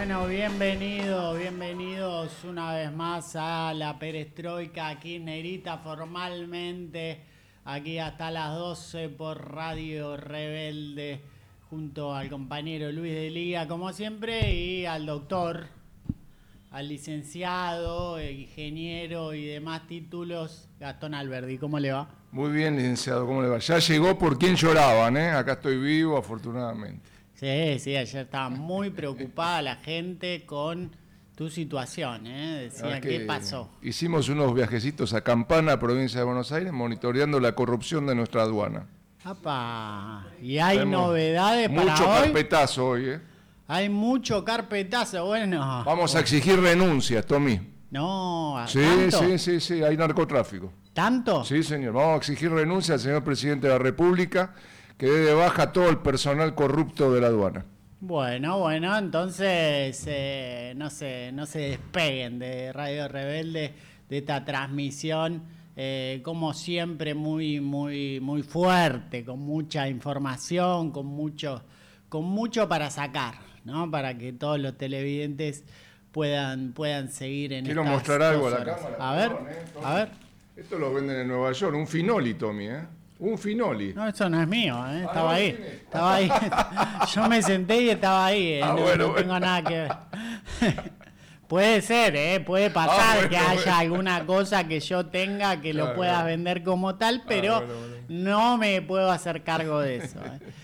Bueno, bienvenidos una vez más a la perestroika kirchnerista formalmente, aquí hasta las 12 por Radio Rebelde, junto al compañero Luis de Liga, como siempre, y al doctor, al licenciado, ingeniero y demás títulos, Gastón Alberdi. ¿Cómo le va? Muy bien, licenciado, ¿cómo le va? Ya llegó por quien lloraban, ¿eh? Acá estoy vivo, afortunadamente. Sí, ayer estaba muy preocupada la gente con tu situación, ¿eh? Decía, ¿qué pasó? Hicimos unos viajecitos a Campana, provincia de Buenos Aires, monitoreando la corrupción de nuestra aduana. ¡Apa! ¿Y hay Tenemos novedades para hoy? Mucho carpetazo hoy, ¿eh? Hay mucho carpetazo, bueno. Vamos a exigir renuncias, Tommy. No, ¿tanto? Sí, hay narcotráfico. ¿Tanto? Sí, señor, vamos a exigir renuncia al señor presidente de la República, que dé de baja todo el personal corrupto de la aduana. Bueno, entonces no se despeguen de Radio Rebelde, de esta transmisión, como siempre muy fuerte, con mucha información, con mucho para sacar, ¿no? Para que todos los televidentes puedan seguir en Quiero estas mostrar algo a 2 la horas. cámara. A ver. Esto lo venden en Nueva York, un finoli, Tommy, ¿eh? Un finoli. No, eso no es mío, ¿eh? Estaba ahí. Yo me senté y estaba ahí, no tengo nada que ver. Puede ser, puede pasar que haya alguna cosa que yo tenga que lo pueda vender como tal, pero no me puedo hacer cargo de eso.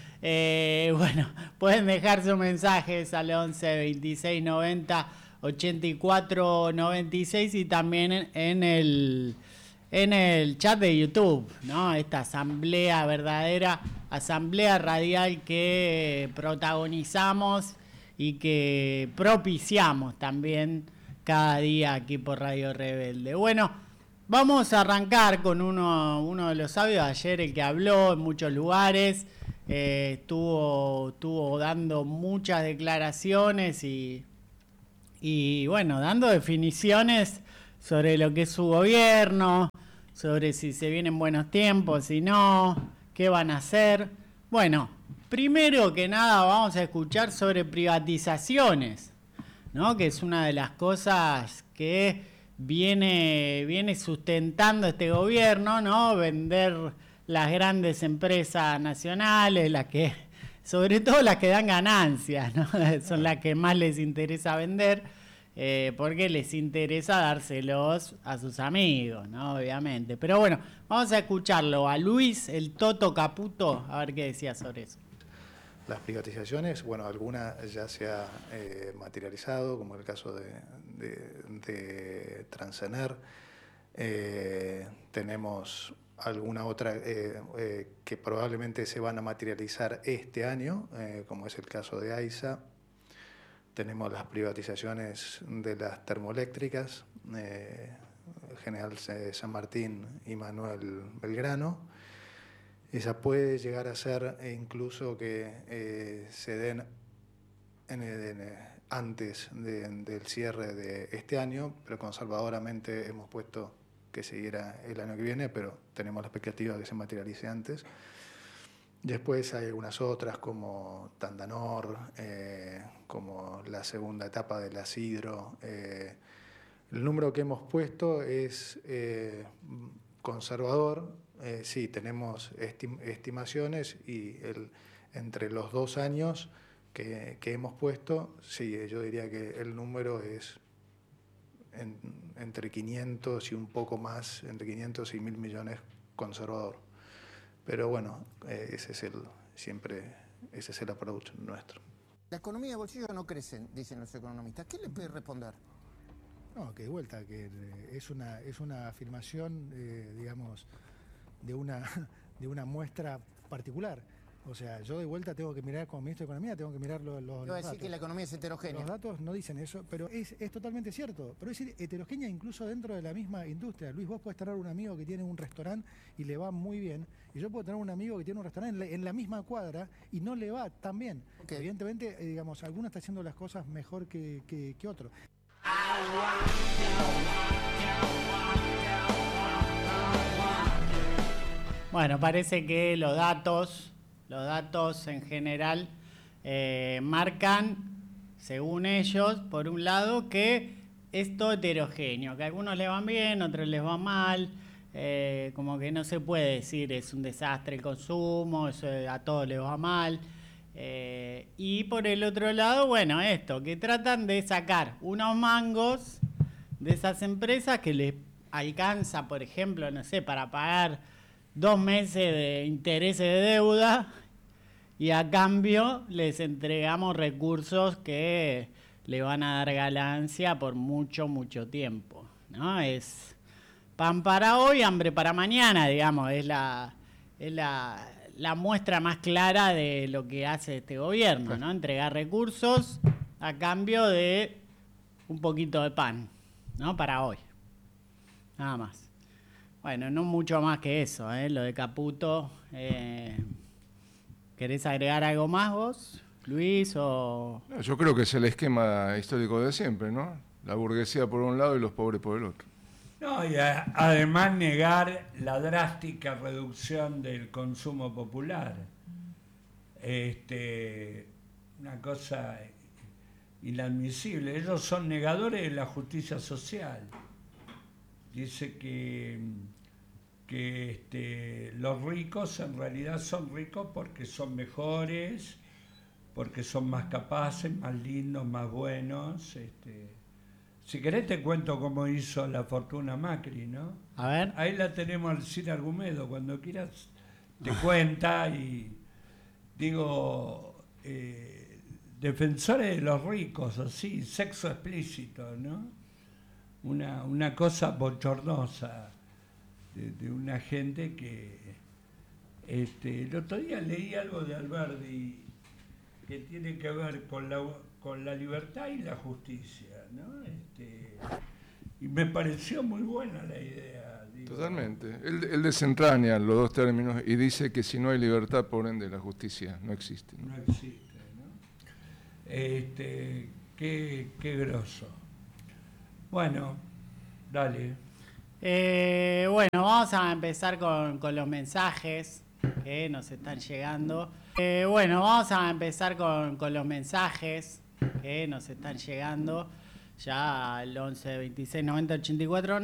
Pueden dejar sus mensajes al 11 26 90 84 96 y también en el chat de YouTube, ¿no? Esta verdadera asamblea radial que protagonizamos y que propiciamos también cada día aquí por Radio Rebelde. Bueno, vamos a arrancar con uno de los audios de ayer, el que habló en muchos lugares, estuvo dando muchas declaraciones y dando definiciones sobre lo que es su gobierno, sobre si se vienen buenos tiempos, si no, qué van a hacer. Bueno, primero que nada vamos a escuchar sobre privatizaciones, ¿no? Que es una de las cosas que viene sustentando este gobierno, ¿no? Vender las grandes empresas nacionales, sobre todo las que dan ganancias, ¿no? Son las que más les interesa vender. Porque les interesa dárselos a sus amigos, ¿no? Obviamente. Pero bueno, vamos a escucharlo a Luis, el Toto Caputo, a ver qué decía sobre eso. Las privatizaciones, bueno, alguna ya se ha materializado, como el caso de Transener. Tenemos alguna otra que probablemente se van a materializar este año, como es el caso de AISA. Tenemos las privatizaciones de las termoeléctricas, General San Martín y Manuel Belgrano. Esa puede llegar a ser incluso que se den antes del cierre de este año, pero conservadoramente hemos puesto que siguiera el año que viene, pero tenemos la expectativa de que se materialice antes. Después hay algunas otras como Tandanor, como la segunda etapa de la Sidro. El número que hemos puesto es conservador. Sí, tenemos estimaciones y entre los 2 años que hemos puesto, sí, yo diría que el número es entre 500 y un poco más, entre 500 y 1.000 millones conservador. Pero bueno, ese es el approach nuestro. La economía de bolsillo no crece, dicen los economistas. ¿Qué le puede responder? No, que de vuelta, que es una afirmación, digamos, de una muestra particular. O sea, yo de vuelta tengo que mirar como ministro de Economía, tengo que mirar los datos. Yo voy a decir que la economía es heterogénea. Los datos no dicen eso, pero es totalmente cierto. Pero es decir, heterogénea incluso dentro de la misma industria. Luis, vos podés tener un amigo que tiene un restaurante y le va muy bien, y yo puedo tener un amigo que tiene un restaurante en la misma cuadra y no le va tan bien. Okay. Evidentemente, digamos, alguno está haciendo las cosas mejor que otro. Bueno, parece que los datos en general marcan según ellos, por un lado, que es todo heterogéneo, que a algunos les van bien, otros les va mal, como que no se puede decir es un desastre el consumo, eso a todos les va mal. Y por el otro lado, bueno, esto, que tratan de sacar unos mangos de esas empresas que les alcanza, por ejemplo, no sé, para pagar 2 meses de intereses de deuda, y a cambio les entregamos recursos que le van a dar ganancia por mucho, mucho tiempo, ¿no? Es pan para hoy, hambre para mañana, digamos, es la muestra más clara de lo que hace este gobierno, ¿no? Entregar recursos a cambio de un poquito de pan, ¿no? Para hoy. Nada más. Bueno, no mucho más que eso, lo de Caputo. ¿Querés agregar algo más vos, Luis? O... No, yo creo que es el esquema histórico de siempre, ¿no? La burguesía por un lado y los pobres por el otro. No, y además negar la drástica reducción del consumo popular. Una cosa inadmisible. Ellos son negadores de la justicia social. Dice que los ricos en realidad son ricos porque son mejores, porque son más capaces, más lindos, más buenos. Si querés te cuento cómo hizo la fortuna Macri, ¿no? A ver. Ahí la tenemos al Cine Argumedo, cuando quieras te cuenta y digo, defensores de los ricos, así, sexo explícito, ¿no? Una cosa bochornosa de una gente que... el otro día leí algo de Alberdi que tiene que ver con la libertad y la justicia, ¿no? Y me pareció muy buena la idea. Digo. Totalmente. Él desentraña los dos términos y dice que si no hay libertad, por ende, la justicia no existe. No existe, ¿no? Qué groso. Bueno, dale. Bueno, vamos a empezar con los mensajes que nos están llegando. Vamos a empezar con los mensajes que nos están llegando. Ya al 11 26 90 84